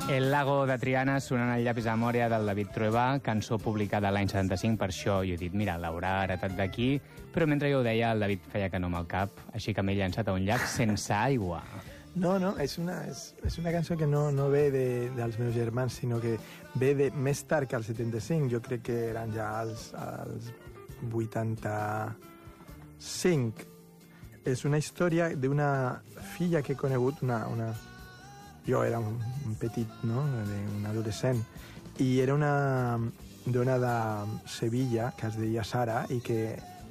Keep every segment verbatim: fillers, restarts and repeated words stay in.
El lago de Triana sonant al llapis a memòria del David Trueba, cançó publicada l'any setanta-cinc, per això jo he dit, mira, l'haurà heretat d'aquí, però mentre jo ho deia, el David feia que no amb el cap, així que m'he llançat a un llac sense aigua. No, no, és una, és, és una cançó que no, no ve de, dels meus germans, sinó que ve de, més tard que el setanta-cinc, jo crec que eren ja els, els vuitanta-cinc. És una història d'una filla que he conegut, una... una jo era un, un petit, no?, un adolescent, i era una dona de Sevilla que es deia Sara i que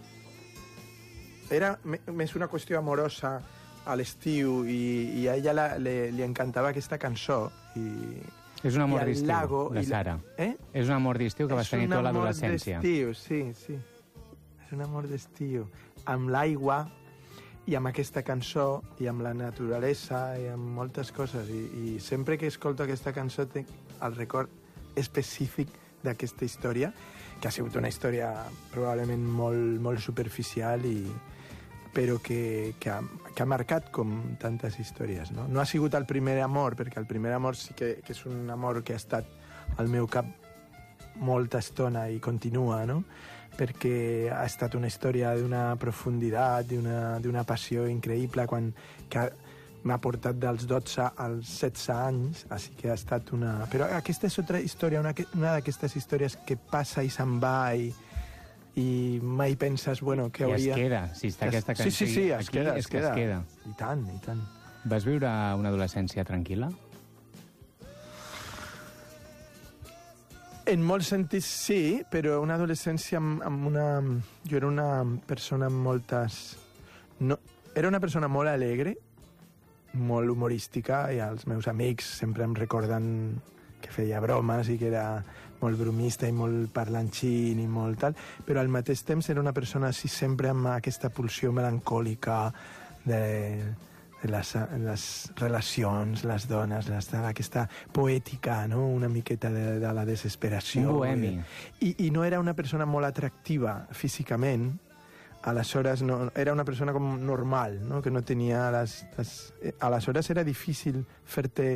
era més una qüestió amorosa a l'estiu i, i a ella la, le, li encantava aquesta cançó. I, és un amor d'estiu, lago, de Sara. Eh? És un amor d'estiu que vas tenir tota l'adolescència. És un amor d'estiu, sí, sí. És un amor d'estiu. Amb l'aigua i amb aquesta cançó, i amb la naturalesa, i amb moltes coses. I, i sempre que escolto aquesta cançó tinc el record específic d'aquesta història, que ha sigut una història probablement molt, molt superficial, i, però que, que, ha, que ha marcat com tantes històries. No? No ha sigut el primer amor, perquè el primer amor sí que, que és un amor que ha estat al meu cap molta estona i continua, no? Perquè ha estat una història d'una profunditat, d'una passió increïble, quan, que m'ha portat dels dotze als setze anys, així que ha estat una... Però aquesta és altra història, una, una d'aquestes històries que passa i se'n va i, i mai penses, bueno, que hauria... I es queda, si està aquesta cançó. Sí, sí, sí, es aquí queda, és es que queda. es queda. I tant, i tant. Vas viure una adolescència tranquil·la? En molts sentits sí, però una adolescència amb, amb una... Jo era una persona amb moltes... No, era una persona molt alegre, molt humorística, i els meus amics sempre em recorden que feia bromes i que era molt bromista i molt parlanxín i molt tal, però al mateix temps era una persona així sempre amb aquesta pulsió melancòlica de... Les, les relacions, les dones, les, aquesta poètica, no? Una miqueta de, de la desesperació. Un bohemi. I, I no era una persona molt atractiva físicament, aleshores no, era una persona com normal, no? Que no tenia les, les... Aleshores era difícil fer-te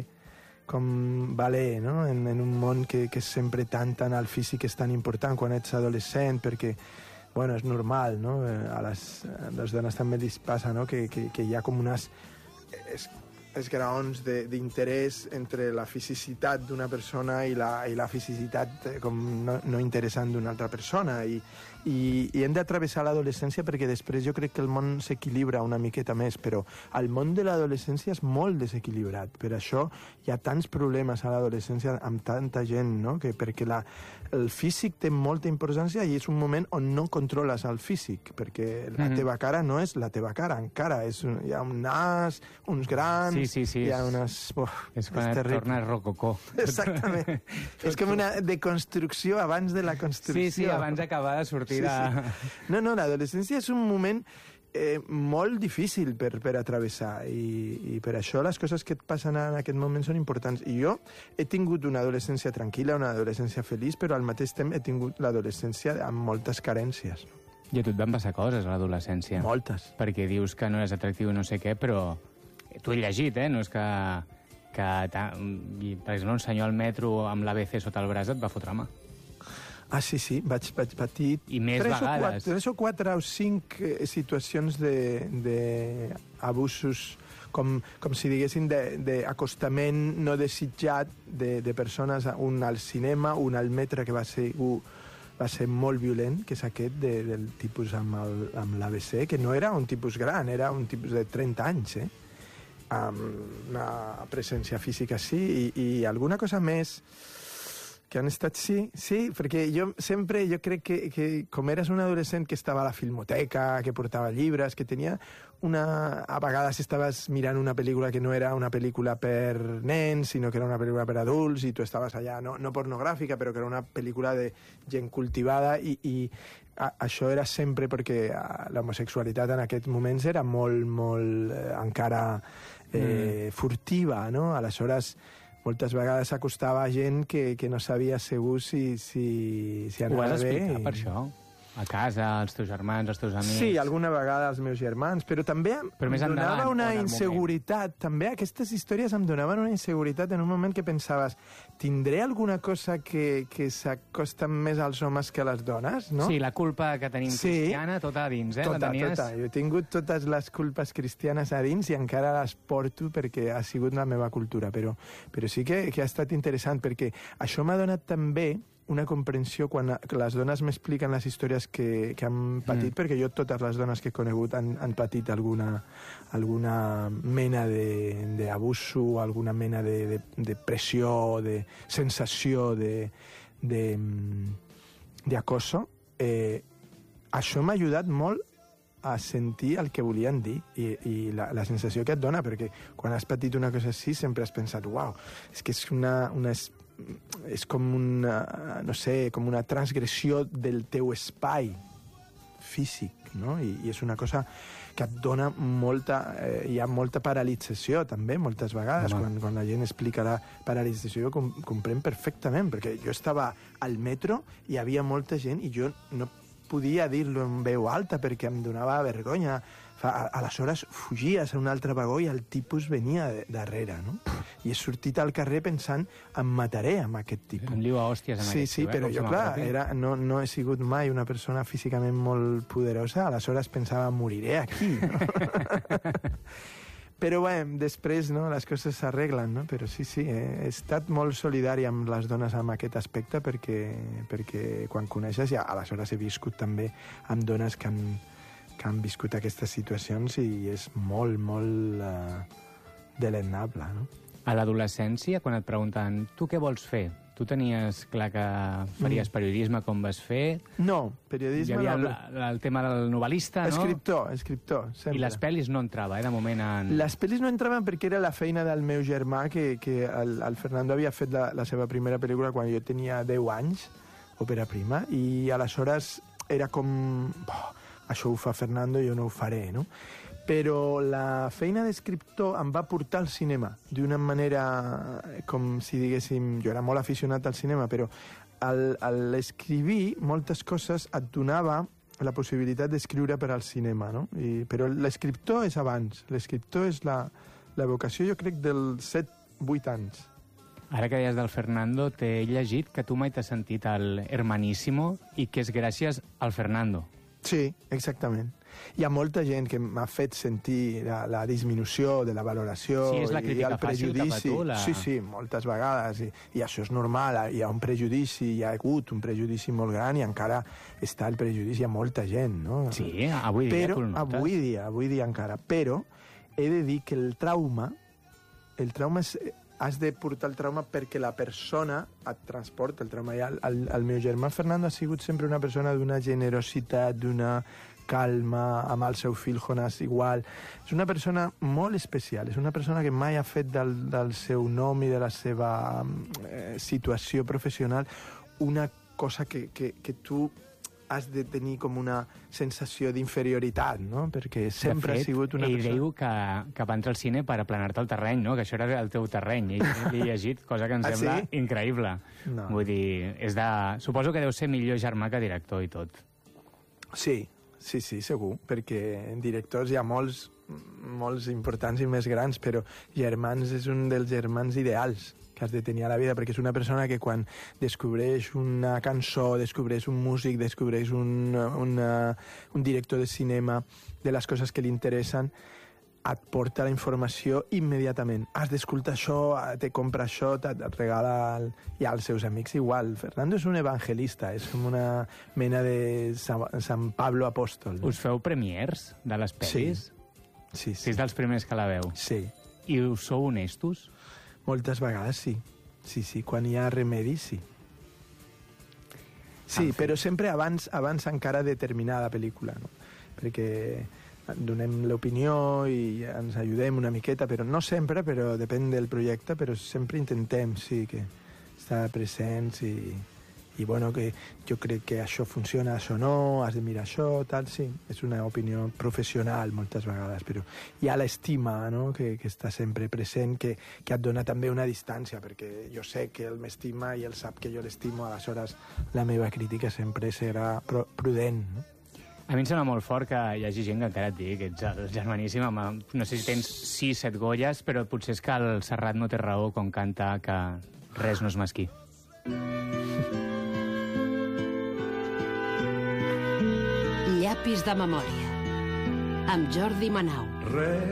com valer, no? En, en un món que, que és sempre tan, tan el físic és tan important quan ets adolescent, perquè bueno, és normal, no? A les, a les dones també els passa, no? Que, que, que hi ha com unes es, esgraons d'interès entre la fisicitat d'una persona i la, i la fisicitat com no, no interessant d'una altra persona. I, i, i hem d'atravessar l'adolescència perquè després jo crec que el món s'equilibra una miqueta més, però el món de l'adolescència és molt desequilibrat. Per això hi ha tants problemes a l'adolescència amb tanta gent, no? Que perquè la, el físic té molta importància i és un moment on no controles el físic, perquè la mm-hmm. teva cara no és la teva cara, encara és un, hi ha un nas, uns grans, sí, sí, sí, hi ha unes... Uf, és quan és et torna rococó. Exactament. És com una deconstrucció abans de la construcció. Sí, sí, abans d'acabar de sortir sí, de... Sí. No, no, l'adolescència és un moment eh, molt difícil per, per atravessar i, i per això les coses que et passen en aquest moment són importants. I jo he tingut una adolescència tranquil·la, una adolescència feliç, però al mateix temps he tingut l'adolescència amb moltes carències. I a tu et van passar coses a l'adolescència. Moltes. Perquè dius que no eres atractiu no sé què, però tu he llegit, eh? No és que, que per exemple, un senyor al metro amb l'A B C sota el braç et va fotre mà. Ah, sí, sí, vaig, vaig patir I més tres, vegades. O quatre, tres o quatre o cinc eh, situacions d'abusos, com, com si diguéssim, d'acostament no desitjat de, de persones, un al cinema, un al metre, que va ser, uh, va ser molt violent, que és aquest de, del tipus amb l'A B C, que no era un tipus gran, era un tipus de trenta anys, eh? Amb una presència física, sí, i, i alguna cosa més que han estat, sí, sí, perquè jo sempre, jo crec que, que com eres un adolescent que estava a la filmoteca, que portava llibres, que tenia una... A vegades estaves mirant una pel·lícula que no era una pel·lícula per nens, sinó que era una pel·lícula per adults, i tu estaves allà, no, no pornogràfica, però que era una pel·lícula de gent cultivada, i, i a, això era sempre perquè l'homosexualitat en aquests moments era molt, molt, eh, encara eh, mm. furtiva, no? Aleshores, moltes vegades s'acostava a gent que, que no sabia segur si, si, si anava bé. Ho vas explicar, i... per això? A casa, als teus germans, als teus amics... Sí, alguna vegada als meus germans, però també però em donava endavant, una inseguretat. També aquestes històries em donaven una inseguretat en un moment que pensaves tindré alguna cosa que, que s'acosta més als homes que a les dones, no? Sí, la culpa que tenim sí, cristiana, tota a dins, eh? Tota, la tenies... tota. Jo he tingut totes les culpes cristianes a dins i encara les porto perquè ha sigut la meva cultura, però, però sí que, que ha estat interessant, perquè això m'ha donat també una comprensió quan les dones m'expliquen les històries que, que han patit, mm. perquè jo totes les dones que he conegut han, han patit alguna, alguna mena d'abuso, alguna mena de, de, de pressió, de sensació, de, de, de acoso. Eh, això m'ha ajudat molt a sentir el que volien dir i, i la, la sensació que et dona, perquè quan has patit una cosa així sempre has pensat, uau, és que és una, una és com una, no sé, com una transgressió del teu espai físic, no? I, i és una cosa que et dona molta... Eh, hi ha molta paralització, també, moltes vegades. Quan, quan la gent explica la paralització, jo com, comprenc perfectament, perquè jo estava al metro i hi havia molta gent i jo no podia dir-lo en veu alta perquè em donava vergonya. Aleshores fugies a un altre vagó i el tipus venia de, darrere, no? I he sortit al carrer pensant em mataré amb aquest tipus. Em liu a hòsties amb sí, aquest sí, tipus. Sí, però jo, clar, era, no, no he sigut mai una persona físicament molt poderosa, aleshores pensava moriré aquí, no? Però bé, després no, les coses s'arreglen, no? Però sí, sí, he estat molt solidari amb les dones en aquest aspecte perquè, perquè quan coneixes ja aleshores he viscut també amb dones que han, que han viscut aquestes situacions i és molt, molt uh, delenable, no? A l'adolescència, quan et pregunten tu què vols fer? Tu tenies clar que faries periodisme com vas fer? No, periodisme... Hi havia no. el, el tema del novel·lista, no? Escriptor, escriptor, sempre. I les pel·lis no entrava, eh, de moment en... Les pel·lis no entraven perquè era la feina del meu germà, que, que el, el Fernando havia fet la, la seva primera pel·lícula quan jo tenia deu anys, òpera prima, i aleshores era com... Oh, això ho fa Fernando, jo no ho faré, no? Però la feina d'escriptor em va portar al cinema d'una manera, com si diguéssim, jo era molt aficionat al cinema, però al, al escrivir moltes coses et donava la possibilitat d'escriure per al cinema, no? I, però l'escriptor és abans, l'escriptor és la, la vocació, jo crec, dels set vuit anys. Ara que deies del Fernando, t'he llegit que tu mai t'has sentit el Hermaníssimo i que és gràcies al Fernando. Sí, exactament. Hi ha molta gent que m'ha fet sentir la, la disminució de la valoració sí, és la i el prejudici. Tu, la... Sí, sí, moltes vegades. I, I això és normal. Hi ha un prejudici, hi ha hagut un prejudici molt gran i encara està el prejudici a molta gent, no? Sí, avui dia Però, tu el notes. Avui dia, avui dia encara. Però he de dir que el trauma, el trauma és... has de portar el trauma perquè la persona et transporta el trauma. El, el, el meu germà Fernando ha sigut sempre una persona d'una generositat, d'una calma, amb el seu fill Jonàs igual. És una persona molt especial, és una persona que mai ha fet del, del seu nom i de la seva eh, situació professional una cosa que, que, que tu has de tenir com una sensació d'inferioritat, no? Perquè sempre fet, ha sigut una persona... persona... ell diu que, que va entrar al cine per aplanar-te el terreny, no? Que això era el teu terreny. I l'he llegit, cosa que em ah, sembla sí? increïble. No. Vull dir, és de... Suposo que deu ser millor germà que director i tot. Sí, sí, sí, segur, perquè en directors hi ha molts, molts importants i més grans, però germans és un dels germans ideals que has de tenir a la vida, perquè és una persona que quan descobreix una cançó, descobreix un músic, descobreix un, una, un director de cinema, de les coses que li interessen, et porta la informació immediatament. Has d'escoltar això, te compra això, et regala... El... I als seus amics igual. Fernando és un evangelista, és com una mena de Sant Pablo apòstol. Us feu premiers de les pel·lis? Sí. Sí, sí. Si és dels primers que la veu. Sí. I us sou honestos? Moltes vegades sí. Sí, sí, quan hi ha remedi, sí. Sí, però sempre abans, abans encara de terminar la pel·lícula, no? Perquè donem l'opinió i ens ajudem una miqueta, però no sempre, però depèn del projecte, però sempre intentem, sí, que estar presents i, i bueno, que jo crec que això funciona, això no, has de mirar això, tal, sí, és una opinió professional moltes vegades, però hi ha l'estima, no?, que, que està sempre present, que, que et dona també una distància, perquè jo sé que ell m'estima i ell sap que jo l'estimo, aleshores la meva crítica sempre serà prudent, no? A mi em sembla molt fort que hi hagi gent que encara et digui que ets el germaníssim. Home, no sé si tens sis, set Goyes, però potser és que el Serrat no té raó quan canta que res no és mesquí. Llapis de memòria, amb Jordi Manau. Res